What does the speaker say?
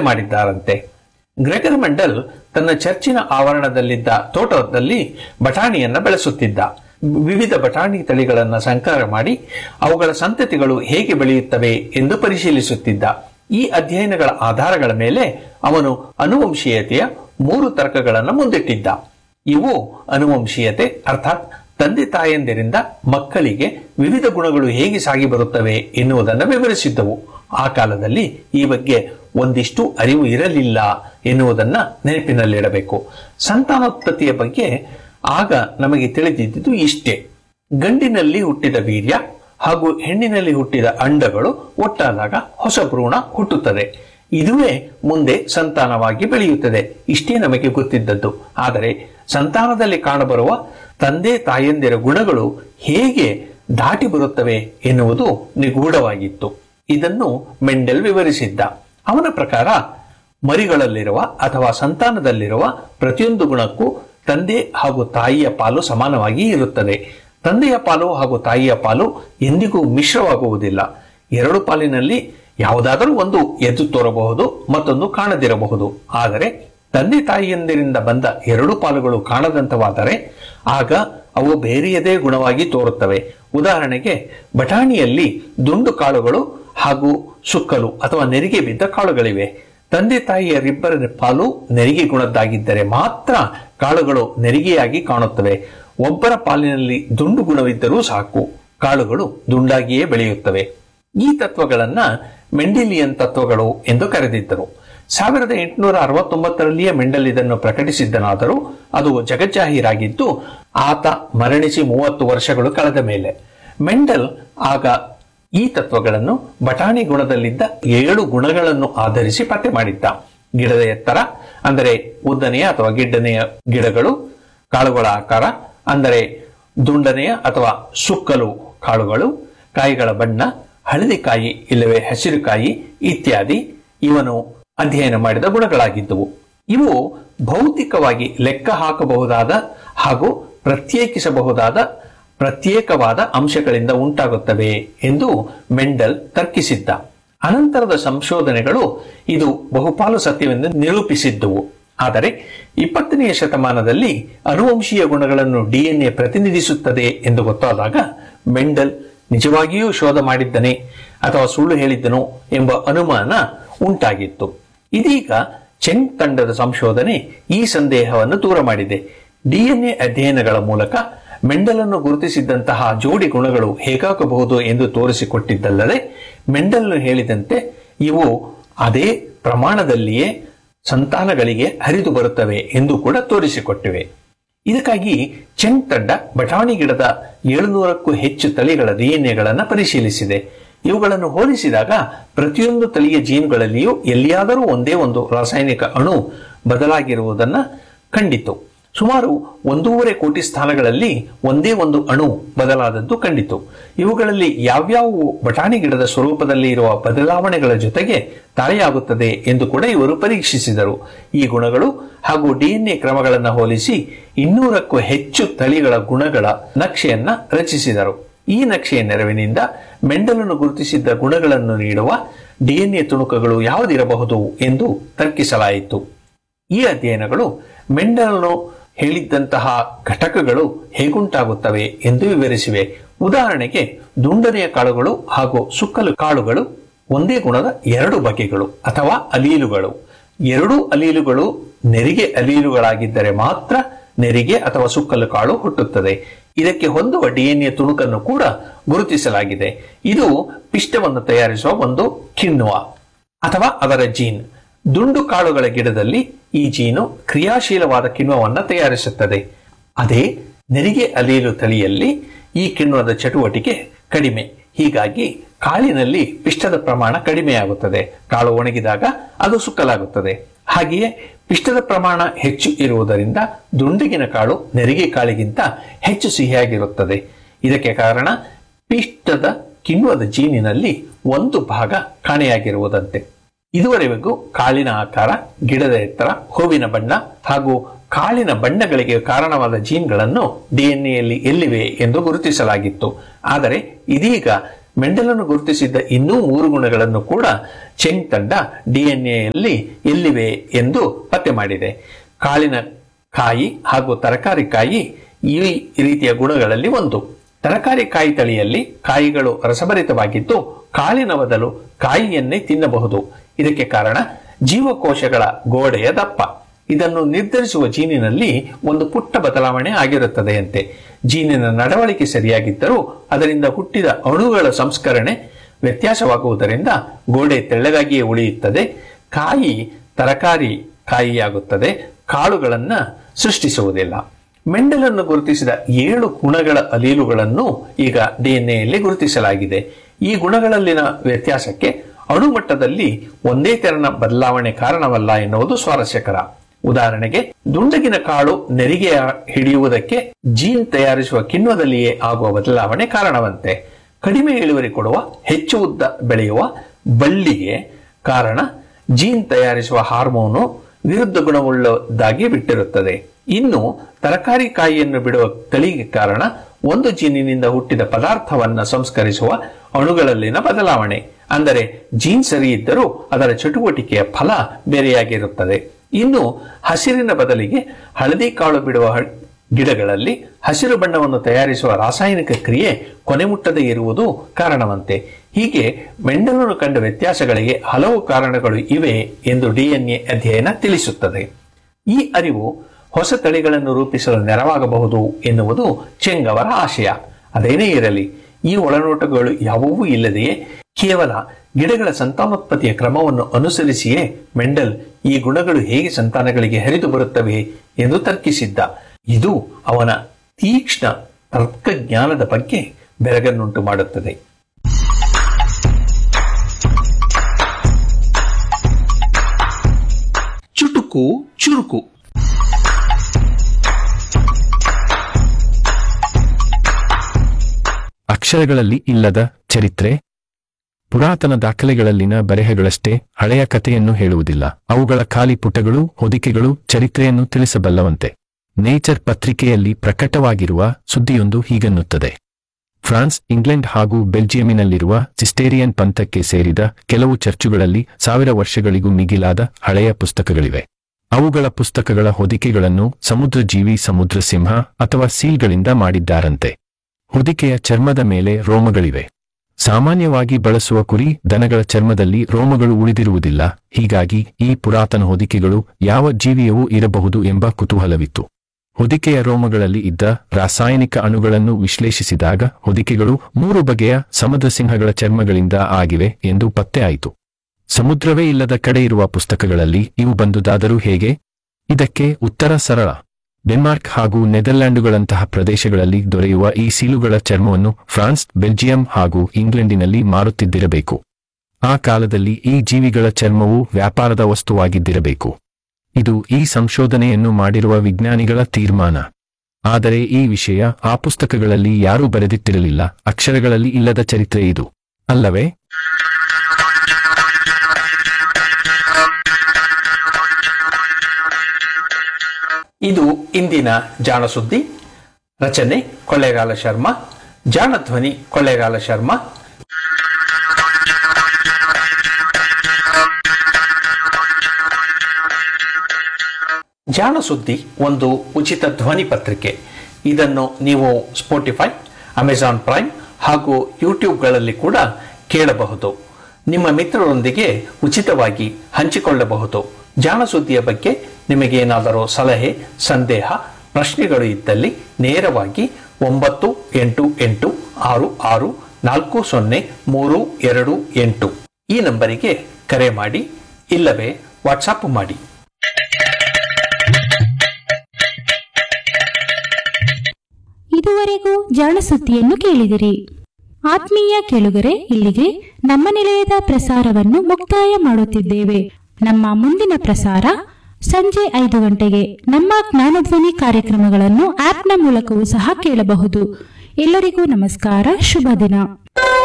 ಮಾಡಿದ್ದಾರಂತೆ. Gregor Mendel ತನ್ನ ಚರ್ಚಿನ ಆವರಣದಲ್ಲಿದ್ದ ತೋಟದಲ್ಲಿ ಬಟಾಣಿಯನ್ನ ಬೆಳೆಸುತ್ತಿದ್ದ. ವಿವಿಧ ಬಟಾಣಿ ತಳಿಗಳನ್ನು ಸಂಕರ ಮಾಡಿ ಅವುಗಳ ಸಂತತಿಗಳು ಹೇಗೆ ಬೆಳೆಯುತ್ತವೆ ಎಂದು ಪರಿಶೀಲಿಸುತ್ತಿದ್ದ. ಈ ಅಧ್ಯಯನಗಳ ಆಧಾರಗಳ ಮೇಲೆ ಅವನು ಆನುವಂಶೀಯತೆಯ 3 ತರ್ಕಗಳನ್ನು ಮುಂದಿಟ್ಟಿದ್ದ. ಇವು ಆನುವಂಶೀಯತೆ ಅರ್ಥಾತ್ ತಂದೆ ತಾಯಂದಿರಿಂದ ಮಕ್ಕಳಿಗೆ ವಿವಿಧ ಗುಣಗಳು ಹೇಗೆ ಸಾಗಿ ಬರುತ್ತವೆ ಎನ್ನುವುದನ್ನು ವಿವರಿಸಿದ್ದವು. ಆ ಕಾಲದಲ್ಲಿ ಈ ಬಗ್ಗೆ ಒಂದಿಷ್ಟು ಅರಿವು ಇರಲಿಲ್ಲ ಎನ್ನುವುದನ್ನ ನೆನಪಿನಲ್ಲಿಡಬೇಕು. ಸಂತಾನೋತ್ಪತ್ತಿಯ ಬಗ್ಗೆ ಆಗ ನಮಗೆ ತಿಳಿದಿದ್ದು ಇಷ್ಟೇ: ಗಂಡಿನಲ್ಲಿ ಹುಟ್ಟಿದ ವೀರ್ಯ ಹಾಗೂ ಹೆಣ್ಣಿನಲ್ಲಿ ಹುಟ್ಟಿದ ಅಂಡಗಳು ಒಟ್ಟಾದಾಗ ಹೊಸ ಭ್ರೂಣ ಹುಟ್ಟುತ್ತದೆ. ಇದುವೇ ಮುಂದೆ ಸಂತಾನವಾಗಿ ಬೆಳೆಯುತ್ತದೆ. ಇಷ್ಟೇ ನಮಗೆ ಗೊತ್ತಿದ್ದದ್ದು. ಆದರೆ ಸಂತಾನದಲ್ಲಿ ಕಾಣಬರುವ ತಂದೆ ತಾಯಂದಿರ ಗುಣಗಳು ಹೇಗೆ ದಾಟಿ ಬರುತ್ತವೆ ಎನ್ನುವುದು ನಿಗೂಢವಾಗಿತ್ತು. ಇದನ್ನು ಮೆಂಡೆಲ್ ವಿವರಿಸಿದ್ದ. ಅವನ ಪ್ರಕಾರ ಮರಿಗಳಲ್ಲಿರುವ ಅಥವಾ ಸಂತಾನದಲ್ಲಿರುವ ಪ್ರತಿಯೊಂದು ಗುಣಕ್ಕೂ ತಂದೆ ಹಾಗೂ ತಾಯಿಯ ಪಾಲು ಸಮಾನವಾಗಿ ಇರುತ್ತದೆ. ತಂದೆಯ ಪಾಲು ಹಾಗೂ ತಾಯಿಯ ಪಾಲು ಎಂದಿಗೂ ಮಿಶ್ರವಾಗುವುದಿಲ್ಲ. 2 ಪಾಲಿನಲ್ಲಿ ಯಾವುದಾದರೂ ಒಂದು ಎದ್ದು ತೋರಬಹುದು, ಮತ್ತೊಂದು ಕಾಣದಿರಬಹುದು. ಆದರೆ ತಂದೆ ತಾಯಿಯಂದಿರಿಂದ ಬಂದ 2 ಪಾಲುಗಳು ಕಾಣದಂತವಾದರೆ ಆಗ ಅವು ಬೇರೆಯದೇ ಗುಣವಾಗಿ ತೋರುತ್ತವೆ. ಉದಾಹರಣೆಗೆ, ಬಟಾಣಿಯಲ್ಲಿ ದುಂಡು ಕಾಳುಗಳು ಹಾಗೂ ಸುಕ್ಕಲು ಅಥವಾ ನೆರಿಗೆ ಬಿದ್ದ ಕಾಳುಗಳಿವೆ. ತಂದೆ ತಾಯಿಯರಿಬ್ಬರ ಪಾಲು ನೆರಿಗೆ ಗುಣದ್ದಾಗಿದ್ದರೆ ಮಾತ್ರ ಕಾಳುಗಳು ನೆರಿಗೆಯಾಗಿ ಕಾಣುತ್ತವೆ. ಒಬ್ಬರ ಪಾಲಿನಲ್ಲಿ ದುಂಡು ಗುಣವಿದ್ದರೂ ಸಾಕು, ಕಾಳುಗಳು ದುಂಡಾಗಿಯೇ ಬೆಳೆಯುತ್ತವೆ. ಈ ತತ್ವಗಳನ್ನ ಮೆಂಡೆಲಿಯನ್ ತತ್ವಗಳು ಎಂದು ಕರೆದಿದ್ದರು. 1869ರಲ್ಲಿಯೇ ಮೆಂಡೆಲ್ ಇದನ್ನು ಪ್ರಕಟಿಸಿದ್ದನಾದರೂ ಅದು ಜಗಜ್ಜಾಹೀರಾಗಿದ್ದು ಆತ ಮರಣಿಸಿ 30 ವರ್ಷಗಳು ಕಳೆದ ಮೇಲೆ. ಮೆಂಡೆಲ್ ಆಗ ಈ ತತ್ವಗಳನ್ನು ಬಟಾಣಿ ಗುಣದಲ್ಲಿದ್ದ 7 ಗುಣಗಳನ್ನು ಆಧರಿಸಿ ಪತ್ತೆ ಮಾಡಿದ್ದ. ಗಿಡದ ಎತ್ತರ ಅಂದರೆ ಉದ್ದನೆಯ ಅಥವಾ ಗಿಡ್ಡನೆಯ ಗಿಡಗಳು, ಕಾಳುಗಳ ಆಕಾರ ಅಂದರೆ ದುಂಡನೆಯ ಅಥವಾ ಸುಕ್ಕಲು ಕಾಳುಗಳು, ಕಾಯಿಗಳ ಬಣ್ಣ, ಹಳದಿ ಕಾಯಿ ಇಲ್ಲವೇ ಹಸಿರು ಕಾಯಿ ಇತ್ಯಾದಿ ಇವನು ಅಧ್ಯಯನ ಮಾಡಿದ ಗುಣಗಳಾಗಿದ್ದವು. ಇವು ಭೌತಿಕವಾಗಿ ಲೆಕ್ಕ ಹಾಕಬಹುದಾದ ಹಾಗೂ ಪ್ರತ್ಯೇಕವಾದ ಅಂಶಗಳಿಂದ ಉಂಟಾಗುತ್ತವೆ ಎಂದು ಮೆಂಡೆಲ್ ತರ್ಕಿಸಿದ್ದ. ಅನಂತರದ ಸಂಶೋಧನೆಗಳು ಇದು ಬಹುಪಾಲು ಸತ್ಯವೆಂದು ನಿರೂಪಿಸಿದ್ದುವು. ಆದರೆ 20ನೇ ಶತಮಾನದಲ್ಲಿ ಆನುವಂಶೀಯ ಗುಣಗಳನ್ನು ಡಿಎನ್ಎ ಪ್ರತಿನಿಧಿಸುತ್ತದೆ ಎಂದು ಗೊತ್ತಾದಾಗ ಮೆಂಡೆಲ್ ನಿಜವಾಗಿಯೂ ಶೋಧ ಮಾಡಿದ್ದನೆ ಅಥವಾ ಸುಳ್ಳು ಹೇಳಿದ್ದನೋ ಎಂಬ ಅನುಮಾನ ಉಂಟಾಗಿತ್ತು. ಇದೀಗ ಚೆಂಗ್ ತಂಡದ ಸಂಶೋಧನೆ ಈ ಸಂದೇಹವನ್ನು ದೂರ ಮಾಡಿದೆ. ಡಿಎನ್ಎ ಅಧ್ಯಯನಗಳ ಮೂಲಕ ಮೆಂಡೆಲನ್ನು ಗುರುತಿಸಿದ್ದಂತಹ ಜೋಡಿ ಗುಣಗಳು ಹೇಗಾಗಬಹುದು ಎಂದು ತೋರಿಸಿಕೊಟ್ಟಿದ್ದಲ್ಲದೆ ಮೆಂಡೆಲ್ ಹೇಳಿದಂತೆ ಇವು ಅದೇ ಪ್ರಮಾಣದಲ್ಲಿಯೇ ಸಂತಾನಗಳಿಗೆ ಹರಿದು ಬರುತ್ತವೆ ಎಂದು ಕೂಡ ತೋರಿಸಿಕೊಟ್ಟಿವೆ. ಇದಕ್ಕಾಗಿ ಚೆಂಗ್ ತಂಡ ಬಟಾಣಿ ಗಿಡದ 700ಕ್ಕೂ ಹೆಚ್ಚು ತಳಿಗಳ ಡಿಎನ್ಎಗಳನ್ನು ಪರಿಶೀಲಿಸಿದೆ. ಇವುಗಳನ್ನು ಹೋಲಿಸಿದಾಗ ಪ್ರತಿಯೊಂದು ತಳಿಯ ಜೀನ್ಗಳಲ್ಲಿಯೂ ಎಲ್ಲಿಯಾದರೂ ಒಂದೇ ಒಂದು ರಾಸಾಯನಿಕ ಅಣು ಬದಲಾಗಿರುವುದನ್ನು ಕಂಡಿತು. ಸುಮಾರು 1.5 ಕೋಟಿ ಸ್ಥಾನಗಳಲ್ಲಿ ಒಂದೇ ಒಂದು ಅಣು ಬದಲಾದದ್ದು ಕಂಡಿತು. ಇವುಗಳಲ್ಲಿ ಯಾವ್ಯಾವು ಬಟಾಣಿ ಗಿಡದ ಸ್ವರೂಪದಲ್ಲಿ ಇರುವ ಬದಲಾವಣೆಗಳ ಜೊತೆಗೆ ತಾಳೆಯಾಗುತ್ತದೆ ಎಂದು ಕೂಡ ಇವರು ಪರೀಕ್ಷಿಸಿದರು. ಈ ಗುಣಗಳು ಹಾಗೂ ಡಿಎನ್ಎ ಕ್ರಮಗಳನ್ನು ಹೋಲಿಸಿ 200ಕ್ಕೂ ಹೆಚ್ಚು ತಳಿಗಳ ಗುಣಗಳ ನಕ್ಷೆಯನ್ನ ರಚಿಸಿದರು. ಈ ನಕ್ಷೆಯ ನೆರವಿನಿಂದ ಮೆಂಡೆಲನ್ನು ಗುರುತಿಸಿದ್ದ ಗುಣಗಳನ್ನು ನೀಡುವ ಡಿಎನ್ಎ ತುಣುಕುಗಳು ಯಾವುದಿರಬಹುದು ಎಂದು ತರ್ಕಿಸಲಾಯಿತು. ಈ ಅಧ್ಯಯನಗಳು ಮೆಂಡೆಲನು ಹೇಳಿದ್ದಂತಹ ಘಟಕಗಳು ಹೇಗುಂಟಾಗುತ್ತವೆ ಎಂದು ವಿವರಿಸಿವೆ. ಉದಾಹರಣೆಗೆ, ದುಂಡನೆಯ ಕಾಳುಗಳು ಹಾಗೂ ಸುಕ್ಕಲು ಕಾಳುಗಳು ಒಂದೇ ಗುಣದ 2 ಬಗೆಗಳು ಅಥವಾ ಅಲೀಲುಗಳು. 2 ಅಲೀಲುಗಳು ನೆರಿಗೆ ಅಲೀಲುಗಳಾಗಿದ್ದರೆ ಮಾತ್ರ ನೆರಿಗೆ ಅಥವಾ ಸುಕ್ಕಲು ಕಾಳು ಹುಟ್ಟುತ್ತದೆ. ಇದಕ್ಕೆ ಹೊಂದುವ ಡಿಎನ್ಎ ತುಣುಕನ್ನು ಕೂಡ ಗುರುತಿಸಲಾಗಿದೆ. ಇದು ಪಿಷ್ಟವನ್ನು ತಯಾರಿಸುವ ಒಂದು ಕಿಣ್ವ ಅಥವಾ ಅದರ ಜೀನ್. ದುಂಡು ಕಾಳುಗಳ ಗಿಡದಲ್ಲಿ ಈ ಜೀನು ಕ್ರಿಯಾಶೀಲವಾದ ಕಿಣ್ವವನ್ನು ತಯಾರಿಸುತ್ತದೆ. ಅದೇ ನೆರಿಗೆ ಅಲೀಲು ತಳಿಯಲ್ಲಿ ಈ ಕಿಣ್ವದ ಚಟುವಟಿಕೆ ಕಡಿಮೆ. ಹೀಗಾಗಿ ಕಾಳಿನಲ್ಲಿ ಪಿಷ್ಟದ ಪ್ರಮಾಣ ಕಡಿಮೆಯಾಗುತ್ತದೆ. ಕಾಳು ಒಣಗಿದಾಗ ಅದು ಸುಕ್ಕಲಾಗುತ್ತದೆ. ಹಾಗೆಯೇ ಪಿಷ್ಟದ ಪ್ರಮಾಣ ಹೆಚ್ಚು ಇರುವುದರಿಂದ ದುಂಡಗಿನ ಕಾಳು ನೆರಿಗೆ ಕಾಳಿಗಿಂತ ಹೆಚ್ಚು ಸಿಹಿಯಾಗಿರುತ್ತದೆ. ಇದಕ್ಕೆ ಕಾರಣ ಪಿಷ್ಟದ ಕಿಣ್ವದ ಜೀನಿನಲ್ಲಿ ಒಂದು ಭಾಗ ಕಾಣೆಯಾಗಿರುವುದಂತೆ. ಇದುವರೆಗೂ ಕಾಳಿನ ಆಕಾರ, ಗಿಡದ ಎತ್ತರ, ಹೂವಿನ ಬಣ್ಣ ಹಾಗೂ ಕಾಳಿನ ಬಣ್ಣಗಳಿಗೆ ಕಾರಣವಾದ ಜೀನ್ಗಳನ್ನು ಡಿಎನ್ಎಯಲ್ಲಿ ಎಲ್ಲಿವೆ ಎಂದು ಗುರುತಿಸಲಾಗಿತ್ತು. ಆದರೆ ಇದೀಗ ಮೆಂಡೆಲನ್ನು ಗುರುತಿಸಿದ್ದ ಇನ್ನೂ 3 ಗುಣಗಳನ್ನು ಕೂಡ ಚೆಂಗ್ ತಂಡ ಡಿಎನ್ಎಯಲ್ಲಿ ಎಲ್ಲಿವೆ ಎಂದು ಪತ್ತೆ ಮಾಡಿದೆ. ಕಾಳಿನ ಕಾಯಿ ಹಾಗೂ ತರಕಾರಿ ಕಾಯಿ ಈ ರೀತಿಯ ಗುಣಗಳಲ್ಲಿ ಒಂದು. ತರಕಾರಿ ಕಾಯಿ ತಳಿಯಲ್ಲಿ ಕಾಯಿಗಳು ರಸಭರಿತವಾಗಿದ್ದು ಕಾಳಿನ ಬದಲು ಕಾಯಿಯನ್ನೇ ತಿನ್ನಬಹುದು. ಇದಕ್ಕೆ ಕಾರಣ ಜೀವಕೋಶಗಳ ಗೋಡೆಯ ದಪ್ಪ. ಇದನ್ನು ನಿರ್ಧರಿಸುವ ಜೀನಿನಲ್ಲಿ ಒಂದು ಪುಟ್ಟ ಬದಲಾವಣೆ ಆಗಿರುತ್ತದೆಯಂತೆ. ಜೀನಿನ ನಡವಳಿಕೆ ಸರಿಯಾಗಿದ್ದರೂ ಅದರಿಂದ ಹುಟ್ಟಿದ ಅಣುಗಳ ಸಂಸ್ಕರಣೆ ವ್ಯತ್ಯಾಸವಾಗುವುದರಿಂದ ಗೋಡೆ ತೆಳ್ಳಗಾಗಿಯೇ ಉಳಿಯುತ್ತದೆ. ಕಾಯಿ ತರಕಾರಿ ಕಾಯಿಯಾಗುತ್ತದೆ, ಕಾಳುಗಳನ್ನ ಸೃಷ್ಟಿಸುವುದಿಲ್ಲ. ಮೆಂಡೆಲನ್ನು ಗುರುತಿಸಿದ 7 ಗುಣಗಳ ಅಲೀಲುಗಳನ್ನು ಈಗ ಡಿಎನ್ಎಯಲ್ಲಿ ಗುರುತಿಸಲಾಗಿದೆ. ಈ ಗುಣಗಳಲ್ಲಿನ ವ್ಯತ್ಯಾಸಕ್ಕೆ ಅಣುಮಟ್ಟದಲ್ಲಿ ಒಂದೇ ತೆರನ ಬದಲಾವಣೆ ಕಾರಣವಲ್ಲ ಎನ್ನುವುದು ಸ್ವಾರಸ್ಯಕರ. ಉದಾಹರಣೆಗೆ, ದುಂಡಗಿನ ಕಾಳು ನೆರಿಗೆ ಹಿಡಿಯುವುದಕ್ಕೆ ಜೀನ್ ತಯಾರಿಸುವ ಕಿಣ್ವದಲ್ಲಿಯೇ ಆಗುವ ಬದಲಾವಣೆ ಕಾರಣವಂತೆ. ಕಡಿಮೆ ಇಳುವರಿ ಕೊಡುವ ಹೆಚ್ಚು ಉದ್ದ ಬೆಳೆಯುವ ಬಳ್ಳಿಗೆ ಕಾರಣ ಜೀನ್ ತಯಾರಿಸುವ ಹಾರ್ಮೋನು ವಿರುದ್ಧ ಗುಣವುಳ್ಳದಾಗಿ ಬಿಟ್ಟಿರುತ್ತದೆ. ಇನ್ನು ತರಕಾರಿ ಕಾಯಿಯನ್ನು ಬಿಡುವ ತಳಿಗೆ ಕಾರಣ ಒಂದು ಜೀನಿನಿಂದ ಹುಟ್ಟಿದ ಪದಾರ್ಥವನ್ನ ಸಂಸ್ಕರಿಸುವ ಅಣುಗಳಲ್ಲಿನ ಬದಲಾವಣೆ. ಅಂದರೆ ಜೀನ್ ಸರಿ ಇದ್ದರೂ ಅದರ ಚಟುವಟಿಕೆಯ ಫಲ ಬೇರೆಯಾಗಿರುತ್ತದೆ. ಇನ್ನು ಹಸಿರಿನ ಬದಲಿಗೆ ಹಳದಿ ಕಾಳು ಬಿಡುವ ಗಿಡಗಳಲ್ಲಿ ಹಸಿರು ಬಣ್ಣವನ್ನು ತಯಾರಿಸುವ ರಾಸಾಯನಿಕ ಕ್ರಿಯೆ ಕೊನೆ ಮುಟ್ಟದೇ ಇರುವುದು ಕಾರಣವಂತೆ. ಹೀಗೆ ಮೆಂಡೆಲನು ಕಂಡ ವ್ಯತ್ಯಾಸಗಳಿಗೆ ಹಲವು ಕಾರಣಗಳು ಇವೆ ಎಂದು ಡಿಎನ್ಎ ಅಧ್ಯಯನ ತಿಳಿಸುತ್ತದೆ. ಈ ಅರಿವು ಹೊಸ ತಳಿಗಳನ್ನು ರೂಪಿಸಲು ನೆರವಾಗಬಹುದು ಎನ್ನುವುದು ಚೆಂಗ್ ಅವರ ಆಶಯ. ಅದೇನೇ ಇರಲಿ, ಈ ಒಳನೋಟಗಳು ಯಾವುವೂ ಇಲ್ಲದೆಯೇ ಕೇವಲ ಗಿಡಗಳ ಸಂತಾನೋತ್ಪತ್ತಿಯ ಕ್ರಮವನ್ನು ಅನುಸರಿಸಿಯೇ ಮೆಂಡೆಲ್ ಈ ಗುಣಗಳು ಹೇಗೆ ಸಂತಾನಗಳಿಗೆ ಹರಿದು ಬರುತ್ತವೆ ಎಂದು ತರ್ಕಿಸಿದ್ದ. ಇದು ಅವನ ತೀಕ್ಷ್ಣ ತರ್ಕಜ್ಞಾನದ ಬಗ್ಗೆ ಬೆರಗನ್ನುಂಟು ಮಾಡುತ್ತದೆ. ಚುಟುಕು ಚುರುಕು. ಅಕ್ಷರಗಳಲ್ಲಿ ಇಲ್ಲದ ಚರಿತ್ರೆ. ಪುರಾತನ ದಾಖಲೆಗಳಲ್ಲಿನ ಬರೆಹಗಳಷ್ಟೇ ಹಳೆಯ ಕಥೆಯನ್ನು ಹೇಳುವುದಿಲ್ಲ. ಅವುಗಳ ಖಾಲಿ ಪುಟಗಳು, ಹೊದಿಕೆಗಳು ಚರಿತ್ರೆಯನ್ನು ತಿಳಿಸಬಲ್ಲವಂತೆ. ನೇಚರ್ ಪತ್ರಿಕೆಯಲ್ಲಿ ಪ್ರಕಟವಾಗಿರುವ ಸುದ್ದಿಯೊಂದು ಹೀಗನ್ನುತ್ತದೆ: ಫ್ರಾನ್ಸ್, ಇಂಗ್ಲೆಂಡ್ ಹಾಗೂ ಬೆಲ್ಜಿಯಂನಲ್ಲಿರುವ ಸಿಸ್ಟೇರಿಯನ್ ಪಂಥಕ್ಕೆ ಸೇರಿದ ಕೆಲವು ಚರ್ಚುಗಳಲ್ಲಿ 1000 ವರ್ಷಗಳಿಗೂ ಮಿಗಿಲಾದ ಹಳೆಯ ಪುಸ್ತಕಗಳಿವೆ. ಅವುಗಳ ಪುಸ್ತಕಗಳ ಹೊದಿಕೆಗಳನ್ನು ಸಮುದ್ರ ಜೀವಿ, ಸಮುದ್ರ ಸಿಂಹ ಅಥವಾ ಸೀಲ್ಗಳಿಂದ ಮಾಡಿದ್ದಾರಂತೆ. ಹೊದಿಕೆಯ ಚರ್ಮದ ಮೇಲೆ ರೋಮಗಳಿವೆ. ಸಾಮಾನ್ಯವಾಗಿ ಬಳಸುವ ಕುರಿ, ದನಗಳ ಚರ್ಮದಲ್ಲಿ ರೋಮಗಳು ಉಳಿದಿರುವುದಿಲ್ಲ. ಹೀಗಾಗಿ ಈ ಪುರಾತನ ಹೊದಿಕೆಗಳು ಯಾವ ಜೀವಿಯವೂ ಇರಬಹುದು ಎಂಬ ಕುತೂಹಲವಿತ್ತು. ಹೊದಿಕೆಯ ರೋಮಗಳಲ್ಲಿ ಇದ್ದ ರಾಸಾಯನಿಕ ಅಣುಗಳನ್ನು ವಿಶ್ಲೇಷಿಸಿದಾಗ ಹೊದಿಕೆಗಳು 3 ಬಗೆಯ ಸಮುದ್ರ ಸಿಂಹಗಳ ಚರ್ಮಗಳಿಂದ ಆಗಿವೆ ಎಂದು ಪತ್ತೆಯಾಯಿತು. ಸಮುದ್ರವೇ ಇಲ್ಲದ ಕಡೆ ಇರುವ ಪುಸ್ತಕಗಳಲ್ಲಿ ಇವು ಬಂದುದಾದರೂ ಹೇಗೆ? ಇದಕ್ಕೆ ಉತ್ತರ ಸರಳ. ಡೆನ್ಮಾರ್ಕ್ ಹಾಗೂ ನೆದರ್ಲ್ಯಾಂಡುಗಳಂತಹ ಪ್ರದೇಶಗಳಲ್ಲಿ ದೊರೆಯುವ ಈ ಸೀಲುಗಳ ಚರ್ಮವನ್ನು ಫ್ರಾನ್ಸ್, ಬೆಲ್ಜಿಯಂ ಹಾಗೂ ಇಂಗ್ಲೆಂಡಿನಲ್ಲಿ ಮಾರುತ್ತಿದ್ದಿರಬೇಕು. ಆ ಕಾಲದಲ್ಲಿ ಈ ಜೀವಿಗಳ ಚರ್ಮವು ವ್ಯಾಪಾರದ ವಸ್ತುವಾಗಿದ್ದಿರಬೇಕು. ಇದು ಈ ಸಂಶೋಧನೆಯನ್ನು ಮಾಡಿರುವ ವಿಜ್ಞಾನಿಗಳ ತೀರ್ಮಾನ. ಆದರೆ ಈ ವಿಷಯ ಆ ಪುಸ್ತಕಗಳಲ್ಲಿ ಯಾರೂ ಬರೆದಿಟ್ಟಿರಲಿಲ್ಲ. ಅಕ್ಷರಗಳಲ್ಲಿ ಇಲ್ಲದ ಚರಿತ್ರೆ ಇದು, ಅಲ್ಲವೇ? ಇದು ಇಂದಿನ ಜಾಣ ಸುದ್ದಿ. ರಚನೆ ಕೊಳ್ಳೇಗಾಲ ಶರ್ಮಾ. ಜಾಣ ಧ್ವನಿ ಕೊಳ್ಳೇಗಾಲ ಶರ್ಮಾ. ಜಾಣ ಸುದ್ದಿ ಒಂದು ಉಚಿತ ಧ್ವನಿ ಪತ್ರಿಕೆ. ಇದನ್ನು ನೀವು ಸ್ಪೋಟಿಫೈ, ಅಮೆಜಾನ್ ಪ್ರೈಮ್ ಹಾಗೂ ಯೂಟ್ಯೂಬ್ಗಳಲ್ಲಿ ಕೂಡ ಕೇಳಬಹುದು. ನಿಮ್ಮ ಮಿತ್ರರೊಂದಿಗೆ ಉಚಿತವಾಗಿ ಹಂಚಿಕೊಳ್ಳಬಹುದು. ಜಾಣ ಸುದ್ದಿಯ ಬಗ್ಗೆ ನಿಮಗೇನಾದರೂ ಸಲಹೆ, ಸಂದೇಹ, ಪ್ರಶ್ನೆಗಳು ಇದ್ದಲ್ಲಿ ನೇರವಾಗಿ 9886640328 ಈ ನಂಬರಿಗೆ ಕರೆ ಮಾಡಿ, ಇಲ್ಲವೇ ವಾಟ್ಸಾಪ್ ಮಾಡಿ. ಇದುವರೆಗೂ ಜಾಣ ಸುದ್ದಿಯನ್ನು ಕೇಳಿದಿರಿ. ಆತ್ಮೀಯ ಕೇಳುಗರೆ, ಇಲ್ಲಿಗೆ ನಮ್ಮ ನಿಲಯದ ಪ್ರಸಾರವನ್ನು ಮುಕ್ತಾಯ ಮಾಡುತ್ತಿದ್ದೇವೆ. ನಮ್ಮ ಮುಂದಿನ ಪ್ರಸಾರ ಸಂಜೆ 5 ಗಂಟೆಗೆ. ನಮ್ಮ ಜ್ಞಾನಧ್ವನಿ ಕಾರ್ಯಕ್ರಮಗಳನ್ನು ಆಪ್ನ ಮೂಲಕವೂ ಸಹ ಕೇಳಬಹುದು. ಎಲ್ಲರಿಗೂ ನಮಸ್ಕಾರ, ಶುಭ ದಿನ.